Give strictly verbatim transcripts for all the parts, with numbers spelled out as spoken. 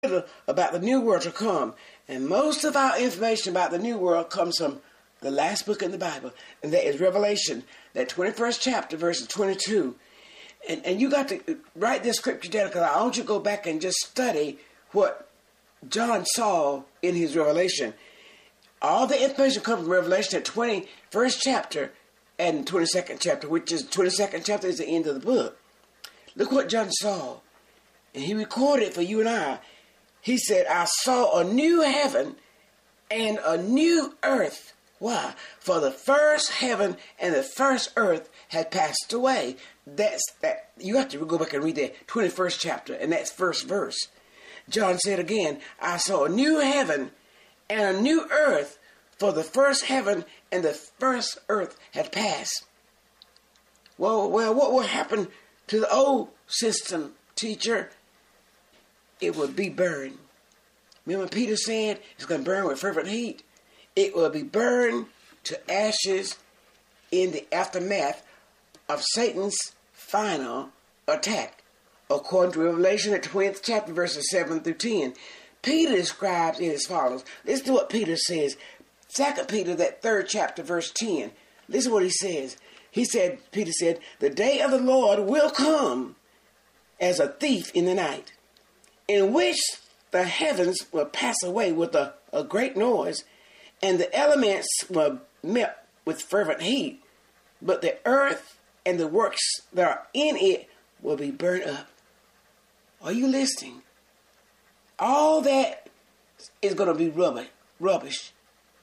about the new world to come. And most of our information about the new world comes from the last book in the Bible, and that is Revelation, that twenty-first chapter, verses twenty-two. And, and you got to write this scripture down, because I want you to go back and just study what John saw in his Revelation. All the information comes from Revelation, that twenty-first chapter and twenty-second chapter, which is twenty-second chapter is the end of the book. Look what John saw. And he recorded it for you and I. He said, I saw a new heaven and a new earth. Why? For the first heaven and the first earth had passed away. That's that. You have to go back and read that twenty-first chapter, and that's first verse. John said again, I saw a new heaven and a new earth, for the first heaven and the first earth had passed. Well, well, what will happen to the old system, teacher? It will be burned. Remember Peter said it's going to burn with fervent heat? It will be burned to ashes in the aftermath of Satan's final attack, according to Revelation, the twentieth chapter, verses seven through ten. Peter describes it as follows. Listen to what Peter says. Second Peter, that third chapter, verse ten. Listen to what he says. He said, Peter said, the day of the Lord will come as a thief in the night, in which the heavens will pass away with a, a great noise, and the elements will melt with fervent heat, but the earth and the works that are in it will be burned up. Are you listening? All that is going to be rubbish. rubbish.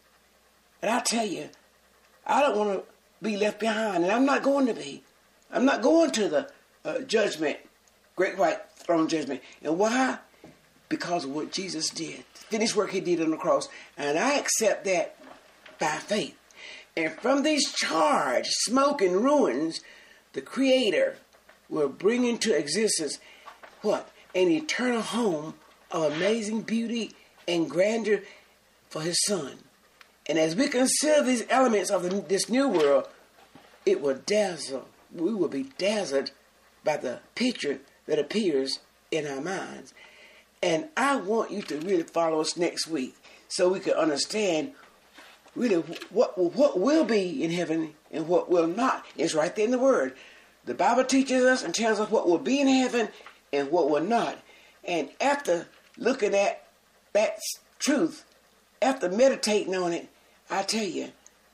And I tell you, I don't want to be left behind, and I'm not going to be. I'm not going to the uh, judgment, great white throne judgment. And why? Because of what Jesus did. Finished work he did on the cross. And I accept that by faith. And from these charged, smoke, and ruins, the Creator will bring into existence what? An eternal home of amazing beauty and grandeur for his Son. And as we consider these elements of the, this new world, it will dazzle. We will be dazzled by the picture that appears in our minds. And I want you to really follow us next week so we can understand really what, what will be in heaven and what will not. It's right there in the Word. The Bible teaches us and tells us what will be in heaven and what will not. And after looking at that truth, after meditating on it, I tell you,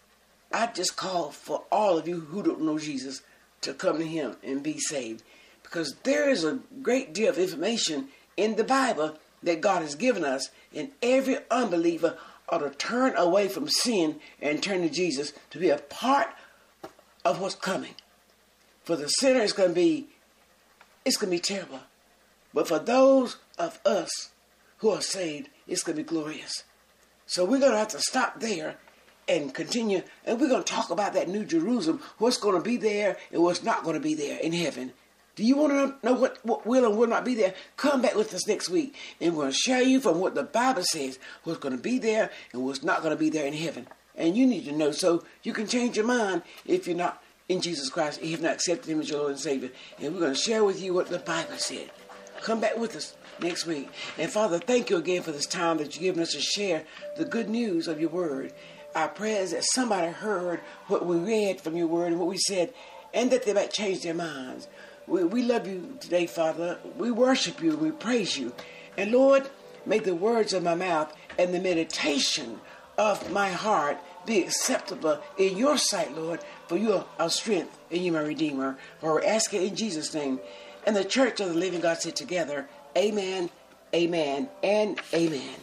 I just call for all of you who don't know Jesus to come to him and be saved. Because there is a great deal of information in the Bible that God has given us, and every unbeliever ought to turn away from sin and turn to Jesus to be a part of what's coming. For the sinner, it's going to be, it's going to be terrible. But for those of us who are saved, it's going to be glorious. So we're going to have to stop there and continue, and we're going to talk about that New Jerusalem, what's going to be there and what's not going to be there in heaven. Do you want to know what, what will and will not be there? Come back with us next week, and we're going to share you from what the Bible says, what's going to be there and what's not going to be there in heaven. And you need to know so you can change your mind if you're not in Jesus Christ, if you've not accepted him as your Lord and Savior. And we're going to share with you what the Bible said. Come back with us next week. And Father, thank you again for this time that you've given us to share the good news of your word. Our prayer is that somebody heard what we read from your word and what we said, and that they might change their minds. We, we love you today, Father. We worship you. We praise you. And Lord, may the words of my mouth and the meditation of my heart be acceptable in your sight, Lord, for you are our strength and you are my Redeemer. For we ask it in Jesus' name. And the church of the living God said together, amen, amen, and amen.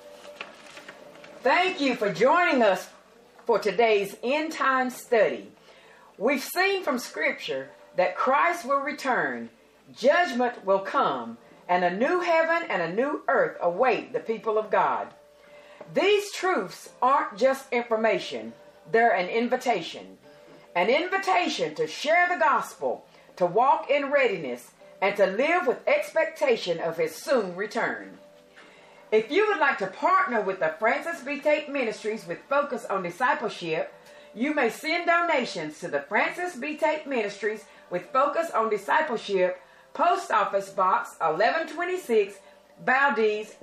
Thank you for joining us for today's end time study. We've seen from Scripture that Christ will return, judgment will come, and a new heaven and a new earth await the people of God. These truths aren't just information, they're an invitation. An invitation to share the gospel, to walk in readiness, and to live with expectation of his soon return. If you would like to partner with the Francis B. Tate Ministries with focus on discipleship, you may send donations to the Francis B. Tate Ministries with focus on discipleship, Post Office Box eleven twenty-six, Valdez